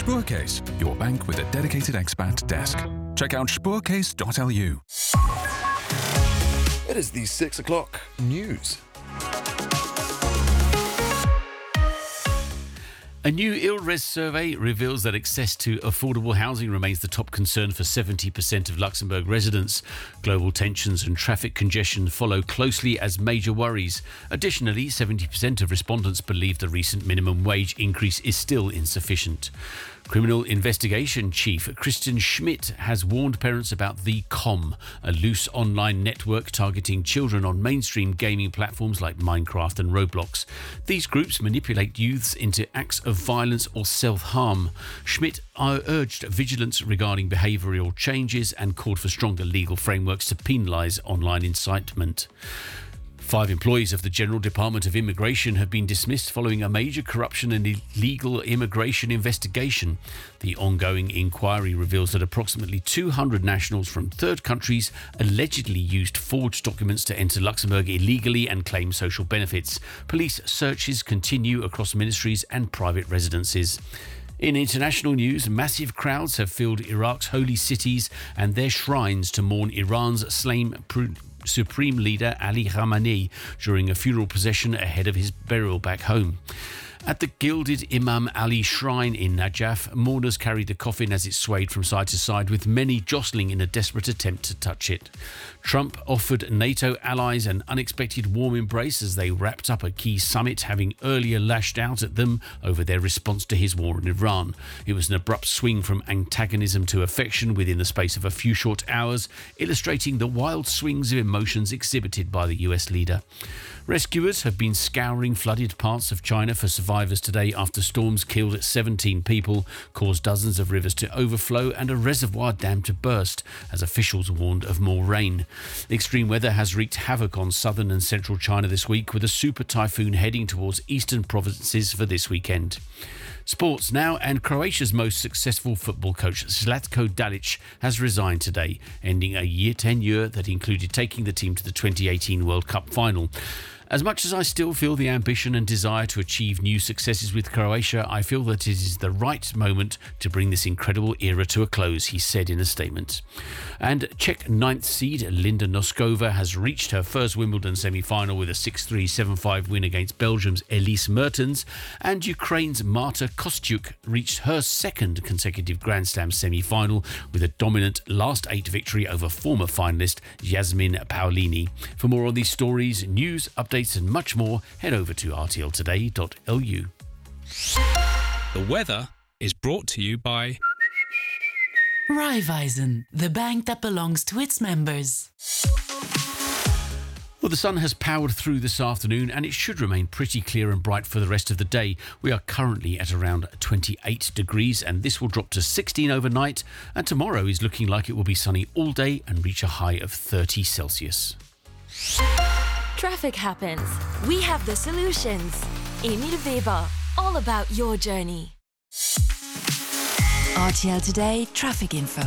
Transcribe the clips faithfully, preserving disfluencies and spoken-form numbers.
Spoorcase, your bank with a dedicated expat desk. Check out spoorcase dot l u. It is the six o'clock news. A new ILRES survey reveals that access to affordable housing remains the top concern for seventy percent of Luxembourg residents. Global tensions and traffic congestion follow closely as major worries. Additionally, seventy percent of respondents believe the recent minimum wage increase is still insufficient. Criminal Investigation Chief Christian Schmidt has warned parents about the Com, a loose online network targeting children on mainstream gaming platforms like Minecraft and Roblox. These groups manipulate youths into acts of violence or self-harm. Schmidt urged vigilance regarding behavioural changes and called for stronger legal frameworks to penalise online incitement. Five employees of the General Department of Immigration have been dismissed following a major corruption and illegal immigration investigation. The ongoing inquiry reveals that approximately two hundred nationals from third countries allegedly used forged documents to enter Luxembourg illegally and claim social benefits. Police searches continue across ministries and private residences. In international news, massive crowds have filled Iraq's holy cities and their shrines to mourn Iran's slain Supreme Leader Ali Khamenei during a funeral procession ahead of his burial back home. At the gilded Imam Ali Shrine in Najaf, mourners carried the coffin as it swayed from side to side, with many jostling in a desperate attempt to touch it. Trump offered NATO allies an unexpected warm embrace as they wrapped up a key summit, having earlier lashed out at them over their response to his war in Iran. It was an abrupt swing from antagonism to affection within the space of a few short hours, illustrating the wild swings of emotions exhibited by the U S leader. Rescuers have been scouring flooded parts of China for survivors today after storms killed seventeen people, caused dozens of rivers to overflow and a reservoir dam to burst, as officials warned of more rain. Extreme weather has wreaked havoc on southern and central China this week, with a super typhoon heading towards eastern provinces for this weekend. Sports now, and Croatia's most successful football coach, Zlatko Dalic, has resigned today, ending a year tenure that included taking the team to the twenty eighteen World Cup final. As much as I still feel the ambition and desire to achieve new successes with Croatia, I feel that it is the right moment to bring this incredible era to a close, he said in a statement. And Czech ninth seed Linda Noskova has reached her first Wimbledon semi-final with a six three, seven five win against Belgium's Elise Mertens, and Ukraine's Marta Kostyuk reached her second consecutive Grand Slam semi-final with a dominant last eight victory over former finalist Yasmin Paolini. For more on these stories, news, updates and much more, head over to r t l today dot l u. The weather is brought to you by Raiffeisen, the bank that belongs to its members. Well, the sun has powered through this afternoon and it should remain pretty clear and bright for the rest of the day. We are currently at around twenty-eight degrees and this will drop to sixteen overnight, and tomorrow is looking like it will be sunny all day and reach a high of thirty Celsius. Traffic happens. We have the solutions. Emil Weber, all about your journey. R T L Today Traffic Info.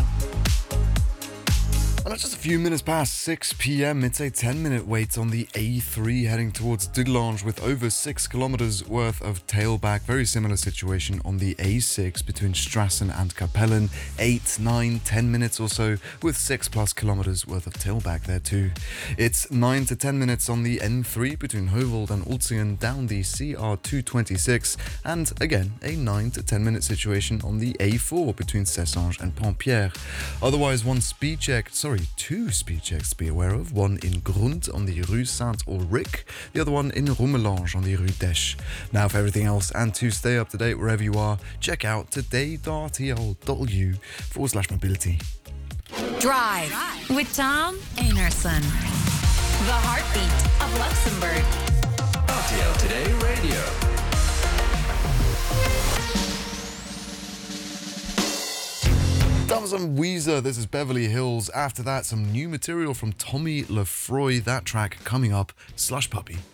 And it's just a few minutes past six p.m. It's a ten-minute wait on the A three heading towards Dudelange with over six kilometers worth of tailback. Very similar situation on the A six between Strassen and Capellen. Eight, nine, ten minutes or so with six plus kilometers worth of tailback there too. It's nine to ten minutes on the N three between Heuveldt and Ulzingen down the C R two twenty-six. And again, a nine to ten minute situation on the A four between Cessange and Pontpierre. Otherwise, one speed check, sorry, two speed checks to be aware of. One in Grund on the Rue Saint-Ulrich, the other one in Rummelange on the Rue d'Esch. Now for everything else and to stay up to date wherever you are, check out today dot r t l dot l u forward slash mobility. Drive with Tom Einarson. The heartbeat of Luxembourg. R T L Today Radio. Done some Weezer, this is Beverly Hills. After that, some new material from Tommy Lefroy. That track coming up, Slush Puppy.